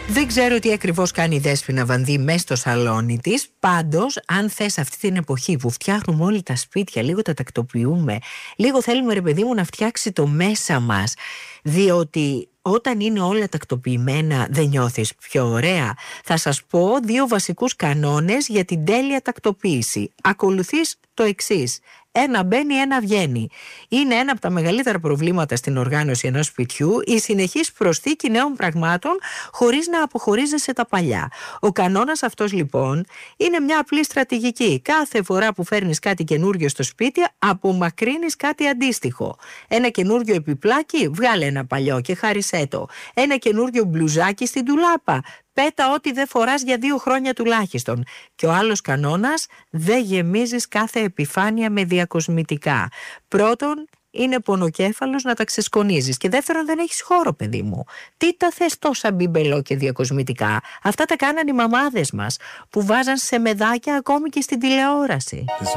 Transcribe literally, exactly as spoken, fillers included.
Δεν ξέρω τι ακριβώς κάνει η Δέσποινα Βανδύ μέσα στο σαλόνι της. Πάντως, αν θες αυτή την εποχή που φτιάχνουμε όλοι τα σπίτια, λίγο τα τακτοποιούμε, λίγο θέλουμε, ρε παιδί μου, να φτιάξει το μέσα μας, διότι όταν είναι όλα τακτοποιημένα δεν νιώθεις πιο ωραία. Θα σας πω δύο βασικούς κανόνες για την τέλεια τακτοποίηση. Ακολουθείς το εξής: ένα μπαίνει, ένα βγαίνει. Είναι ένα από τα μεγαλύτερα προβλήματα στην οργάνωση ενός σπιτιού η συνεχής προσθήκη νέων πραγμάτων χωρίς να αποχωρίζεσαι τα παλιά. Ο κανόνας αυτός λοιπόν είναι μια απλή στρατηγική. Κάθε φορά που φέρνεις κάτι καινούριο στο σπίτι, απομακρύνεις κάτι αντίστοιχο. Ένα καινούριο επιπλάκι, βγάλε ένα παλιό και χάρισέ το. Ένα καινούριο μπλουζάκι στην ντουλάπα, πέτα ό,τι δεν φοράς για δύο χρόνια τουλάχιστον. Και ο άλλος κανόνας: δεν γεμίζεις κάθε επιφάνεια με διακοσμητικά. Πρώτον, είναι πονοκέφαλος να τα ξεσκονίζεις. Και δεύτερον, δεν έχεις χώρο, παιδί μου. Τι τα θες τόσα μπιμπελό και διακοσμητικά? Αυτά τα κάναν οι μαμάδες μας, που βάζαν σε μεδάκια ακόμη και στην τηλεόραση.